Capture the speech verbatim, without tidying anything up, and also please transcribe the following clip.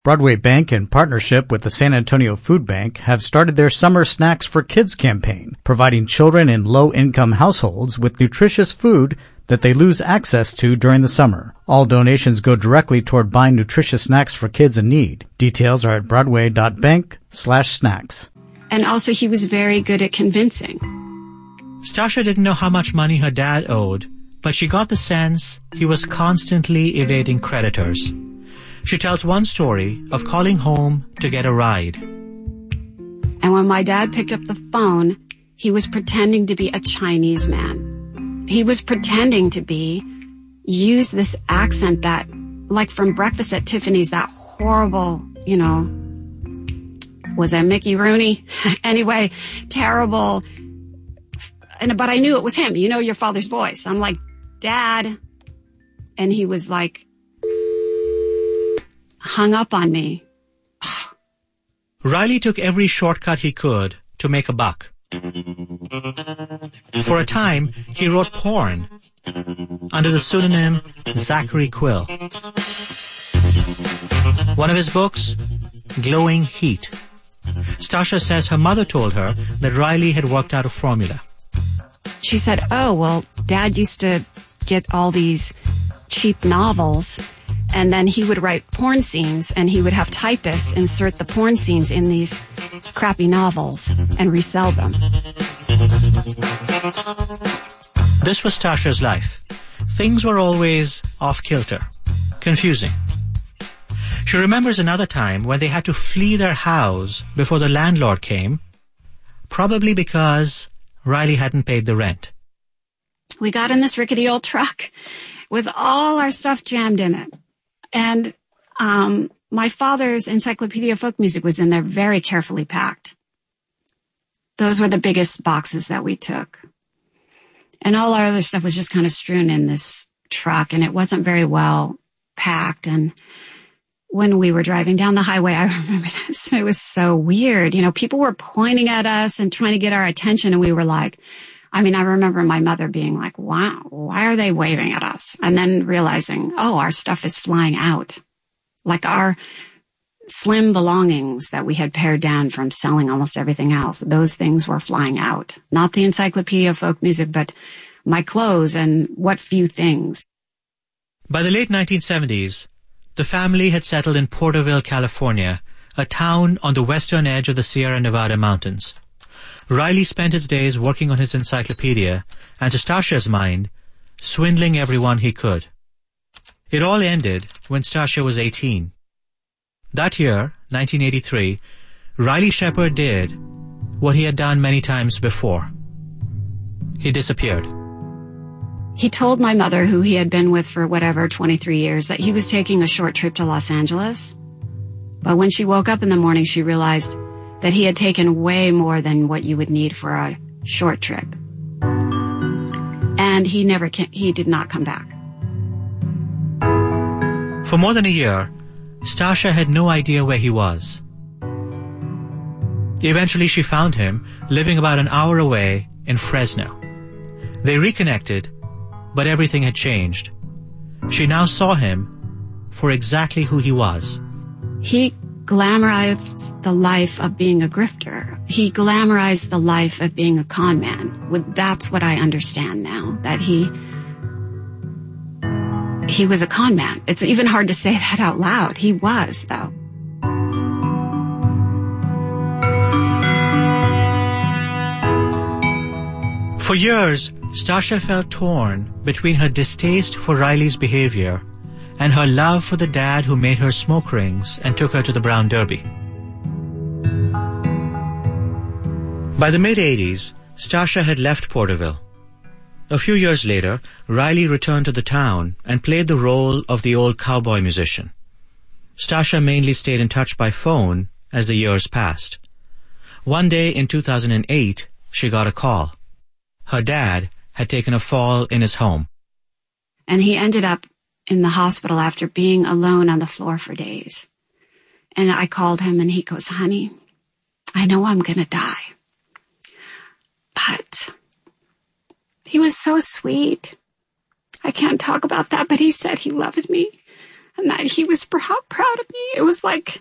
Broadway Bank, in partnership with the San Antonio Food Bank, have started their Summer Snacks for Kids campaign, providing children in low-income households with nutritious food that they lose access to during the summer. All donations go directly toward buying nutritious snacks for kids in need. Details are at broadway.bank slash snacks. And also he was very good at convincing. Stasha didn't know how much money her dad owed, but she got the sense he was constantly evading creditors. She tells one story of calling home to get a ride. And when my dad picked up the phone, he was pretending to be a Chinese man. He was pretending to be, use this accent that, like from Breakfast at Tiffany's, that horrible, you know, was that Mickey Rooney? Anyway, terrible. And, but I knew it was him. You know your father's voice. I'm like, Dad. And he was like, hung up on me. Riley took every shortcut he could to make a buck. For a time, he wrote porn under the pseudonym Zachary Quill. One of his books, Glowing Heat. Stasha says her mother told her that Riley had worked out a formula. She said, oh, well, Dad used to get all these cheap novels, and then he would write porn scenes, and he would have typists insert the porn scenes in these crappy novels and resell them. This was Stasha's life. Things were always off-kilter, confusing. She remembers another time when they had to flee their house before the landlord came, probably because Riley hadn't paid the rent. We got in this rickety old truck with all our stuff jammed in it. And um my father's Encyclopedia of Folk Music was in there, very carefully packed. Those were the biggest boxes that we took. And all our other stuff was just kind of strewn in this truck, and it wasn't very well packed. And when we were driving down the highway, I remember this, it was so weird. You know, people were pointing at us and trying to get our attention, and we were like, I mean, I remember my mother being like, wow, why are they waving at us? And then realizing, oh, our stuff is flying out. Like our slim belongings that we had pared down from selling almost everything else, those things were flying out. Not the Encyclopedia of Folk Music, but my clothes and what few things. By the late nineteen seventies, the family had settled in Porterville, California, a town on the western edge of the Sierra Nevada mountains. Riley spent his days working on his encyclopedia and, to Stasha's mind, swindling everyone he could. It all ended when Stasha was eighteen. That year, nineteen eighty-three, Riley Shepard did what he had done many times before. He disappeared. He told my mother, who he had been with for whatever, twenty-three years, that he was taking a short trip to Los Angeles. But when she woke up in the morning, she realized that he had taken way more than what you would need for a short trip. And he never came, he did not come back. For more than a year, Stasha had no idea where he was. Eventually she found him living about an hour away in Fresno. They reconnected, but everything had changed. She now saw him for exactly who he was. He glamorized the life of being a grifter. He glamorized the life of being a con man. That's what I understand now, that he he was a con man. It's even hard to say that out loud. He was, though. For years, Stasha felt torn between her distaste for Riley's behavior and her love for the dad who made her smoke rings and took her to the Brown Derby. By the mid-eighties, Stasha had left Porterville. A few years later, Riley returned to the town and played the role of the old cowboy musician. Stasha mainly stayed in touch by phone as the years passed. One day in two thousand eight, she got a call. Her dad had taken a fall in his home. And he ended up in the hospital after being alone on the floor for days. And I called him and he goes, honey, I know I'm going to die. But he was so sweet. I can't talk about that, but he said he loved me and that he was proud, proud of me. It was like,